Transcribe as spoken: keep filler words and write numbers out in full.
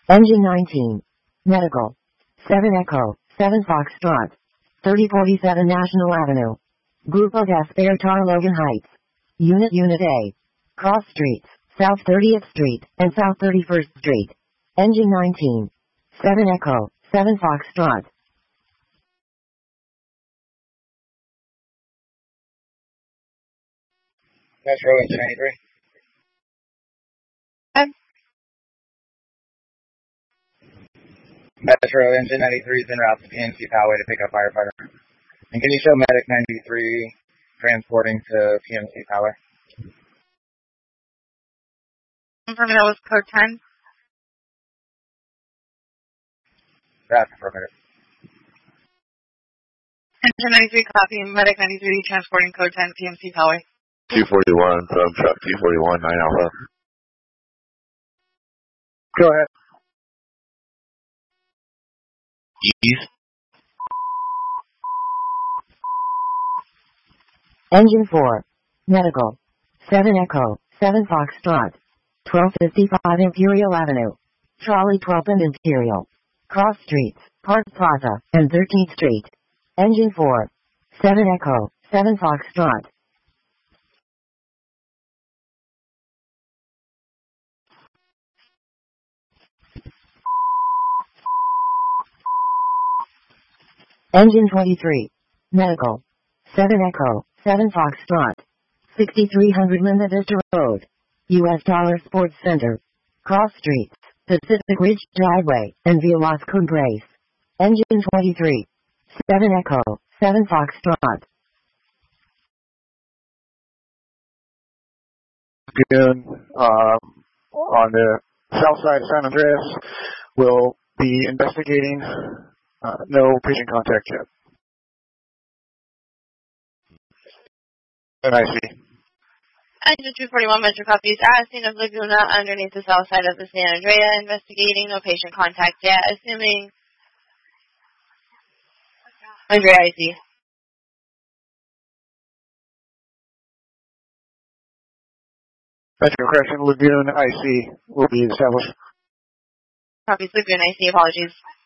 Engine nineteen. Medical. seven Echo, seven Foxtrot. thirty forty-seven National Avenue. Grupo Despertar Logan Heights. Unit Unit A. Cross Streets, South thirtieth Street, and South thirty-first Street. Engine nineteen. seven Echo, seven Foxtrot. Metro Engine ninety-three. Um, Metro Engine ninety-three is en route to P M C Poway to pick up firefighter. And can you show Medic ninety-three transporting to P M C Poway? confirm that was code ten. That's affirmative. Engine ninety-three copy, Medic ninety-three transporting code ten, P M C Poway. two forty-one from truck two forty-one, nine Alpha. Go ahead. East. Engine four. Medical. seven Echo, seven Foxtrot. twelve fifty-five Imperial Avenue. Trolley twelve and Imperial. Cross Streets, Park Plaza, and thirteenth Street. Engine four. seven Echo, seven Foxtrot. Engine twenty-three. Medical. seven Echo, seven Foxtrot. sixty-three hundred Linda Vista Road. U S Dollar Sports Center. Cross Streets, Pacific Ridge Driveway, and Via Las Cumbres. Engine twenty-three. seven Echo, seven Foxtrot. Lagoon, um, on the south side of San Andreas. We'll be investigating. Uh, no patient contact yet. And I see. Engine two forty-one Metro copies, at scene of Laguna underneath the south side of the San Andrea, investigating, no patient contact yet, assuming Andrea I C. Metro correction, Lagoon I C will be established. Copies Lagoon I C, apologies.